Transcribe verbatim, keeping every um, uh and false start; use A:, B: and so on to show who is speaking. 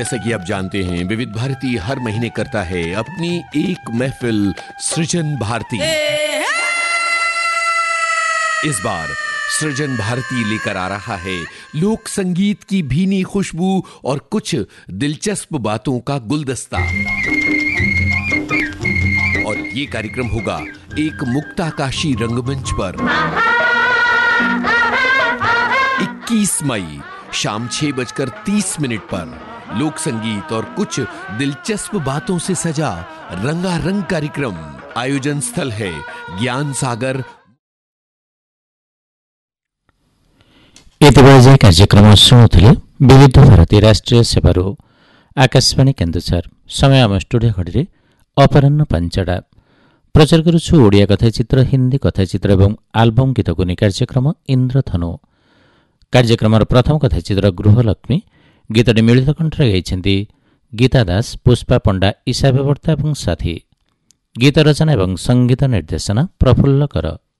A: जैसा कि आप जानते हैं, विविध भारती हर महीने करता है अपनी एक महफिल सृजन भारती। इस बार सृजन भारती लेकर आ रहा है लोक संगीत की भीनी खुशबू और कुछ दिलचस्प बातों का गुलदस्ता। और ये कार्यक्रम होगा एक मुक्ताकाशी रंगमंच पर इक्कीस मई शाम छह बजकर तीस मिनट पर लोक संगीत और कुछ दिलचस्प बातों से सजा रंगारंग कार्यक्रम। आयोजन स्थल है ज्ञान सागर।
B: इतिबाजे कार्यक्रम शुणुले विविध भारती राष्ट्रीय सेवारू आकाशवाणी केन्दुझर। समय आम स्टूडियो घड़ी अपराह्न पांचटा प्रचार करुछु ओडिया कथाचित्र, हिंदी कथाचित्र और आल्बम गीतगुनी कार्यक्रम इंद्रधनु। कार्यक्रम प्रथम कथाचित्र गृहलक्ष्मी। गीतटी मिलित कंठरे गाइछन्ति गीता दास, पुष्पा पंडा, ईशा बेवर्ता और साथी। गीत रचना और संगीत निर्देशना प्रफुल्ल कर।